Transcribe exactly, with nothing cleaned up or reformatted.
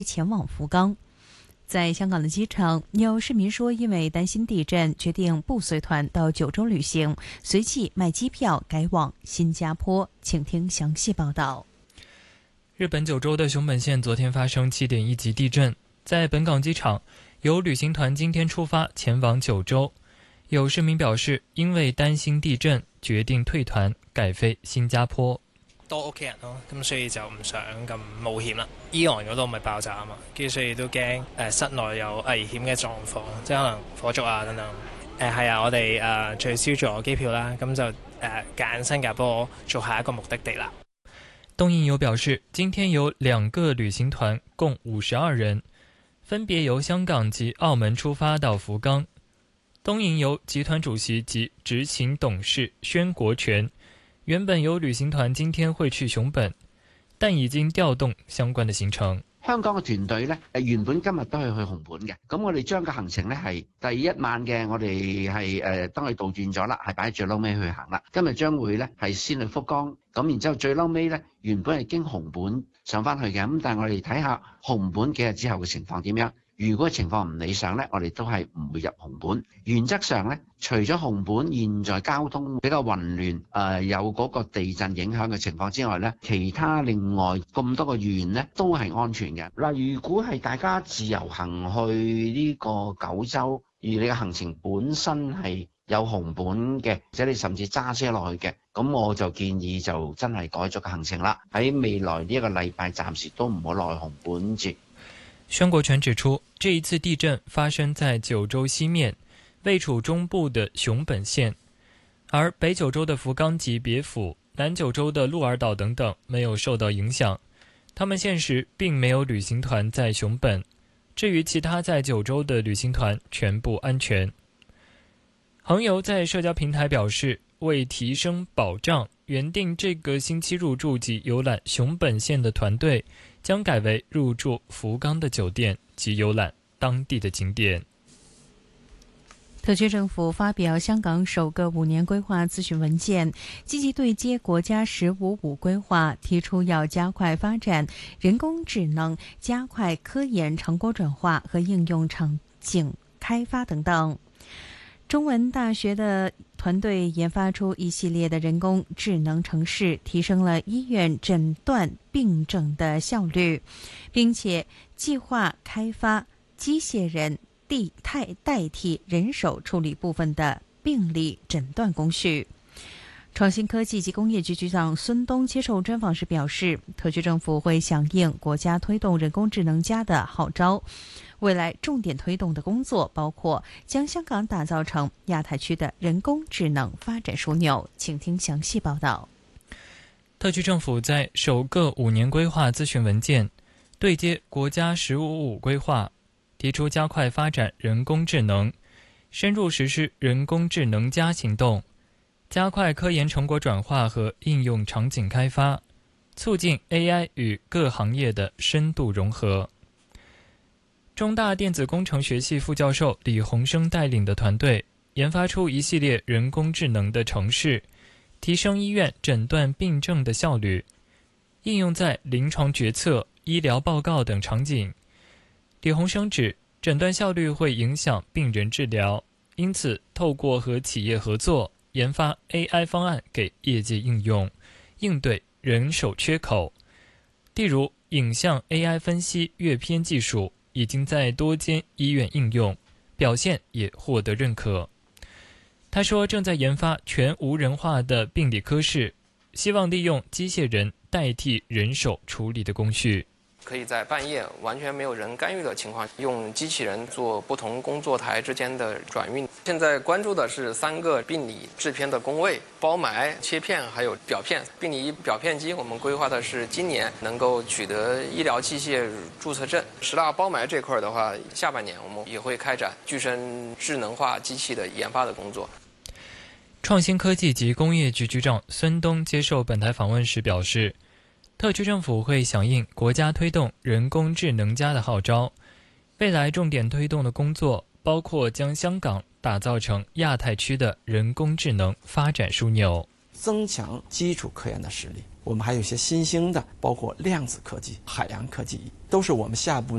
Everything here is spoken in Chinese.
前往福冈。在香港的机场，有市民说，因为担心地震，决定不随团到九州旅行，随即买机票改往新加坡。请听详细报道。 日本九州的熊本县昨天发生 七点一 级地震，在本港机场，有旅行团今天出发前往九州。有市民表示，因為擔心地震，決定退團，改飛新加坡。 多屋企人咯，咁所以就唔想咁冒險啦。伊岸嗰度咪爆炸啊嘛，跟住所以都驚誒室內有危險嘅狀況，即係可能火燭啊等等。誒係啊，我哋誒取消咗機票啦，咁就誒揀新加坡做下一個目的地啦。 東瀛遊表示，今天有兩個旅行團，共五十二人，分別由香港及澳門出發到福岡。東瀛遊集團主席及執行董事宣國權，原本有旅行團今天會去熊本，但已經調動相關的行程。 香港嘅團隊咧，誒原本今日都係去熊本嘅，咁我哋將個行程咧係第一晚嘅，我哋係誒當佢倒轉咗啦，係擺喺最撈尾去行啦。今日將會咧係先去福岡，咁然之後最撈尾咧原本係經熊本上翻去嘅，咁但係我哋睇下熊本幾日之後嘅情況點樣。如果情況唔理想呢，我哋都係唔會入熊本。原則上呢，除咗熊本現在交通比較混亂，誒、呃、有嗰個地震影響嘅情況之外呢，其他另外咁多個縣呢都係安全嘅。嗱，如果係大家自由行去呢個九州，而你嘅行程本身係有熊本嘅，或者你甚至揸車落去嘅，咁我就建議就真係改咗個行程啦。喺未來呢一個禮拜，暫時都唔好落去熊本住。 宣國權指出，這一次地震發生在九州西面，位處中部的熊本縣，而北九州的福岡及別府、南九州的鹿兒島等等沒有受到影響。他們現時並沒有旅行團在熊本，至於其他在九州的旅行團全部安全。恒遊在社交平台表示，為提升保障，原定這個星期入住及遊覽熊本縣的團隊將改為入住福岡的酒店及遊覽當地的景點。 特區政府發表香港首個五年規劃諮詢文件，積極對接國家十五五規劃，提出要加快發展人工智能，加快科研成果轉化和應用場景開發等等。中文大學的團隊研發出一系列的人工智能程式，提升了醫院診斷病症的效率，並且計劃開發機械人代代替人手處理部分的病理診斷工序。創新科技及工業局局長孫東接受專訪時表示，特區政府會響應國家推動人工智能加的號召，未來重點推動的工作包括將香港打造成亞太區的人工智能發展樞紐。請聽詳細報道。 特區政府在首個五年規劃諮詢文件對接國家十五五規劃，提出加快發展人工智能，深入實施人工智能加行動，加快科研成果轉化和應用場景開發，促進 A I 與各行業的深度融合。中大電子工程學系副教授李洪生帶領的團隊研發出一系列人工智能的程式，提升醫院診斷病症的效率，應用在臨床決策、醫療報告等場景。李洪生指，診斷效率會影響病人治療，因此透過和企業合作，研發 A I 方案給業界應用，應對人手缺口。例如，影像 A I 分析閱片技術已經在多間醫院應用，表現也獲得認可。他說，正在研發全無人化的病理科室，希望利用機械人代替人手處理的工序。 可以在半夜完全沒有人干預的情況，用機器人做不同工作台之間的轉運。現在關注的是三個病理製片的工位：包埋、切片還有表片。病理表片機我們規劃的是今年能夠取得醫療器械註冊證。十大包埋這塊的話，下半年我們也會開展具身智能化機器的研發的工作。 創新科技及工業局局長孫東接受本台訪問時表示，特區政府會響應國家推動人工智能加的號召，未來重點推動的工作包括將香港打造成亞太區的人工智能發展樞紐， 增強基礎科研的實力， 我们还有一些新兴的，包括量子科技、海洋科技，都是我们下一步